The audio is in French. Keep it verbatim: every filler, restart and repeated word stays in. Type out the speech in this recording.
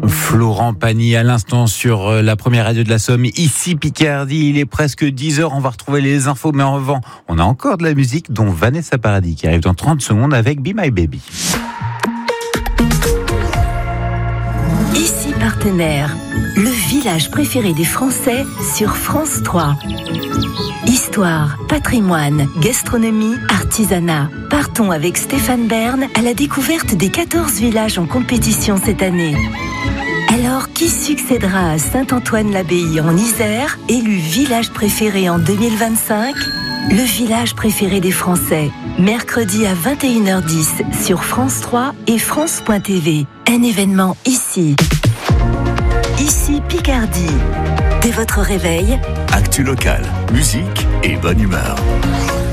Florent Pagny à l'instant sur la première radio de la Somme, ici Picardie, il est presque dix heures, on va retrouver les infos, mais avant, on a encore de la musique, dont Vanessa Paradis qui arrive dans trente secondes avec Be My Baby. Ici Partenaire, le village préféré des Français sur France trois. Histoire, patrimoine, gastronomie, artisanat. Partons avec Stéphane Bern à la découverte des quatorze villages en compétition cette année. Alors, qui succédera à Saint-Antoine-l'Abbaye en Isère, élu village préféré en deux mille vingt-cinq ? Le village préféré des Français, mercredi à vingt et une heures dix sur France trois et France point T V. Un événement ici. Ici Picardie. Dès votre réveil, actu local, musique et bonne humeur.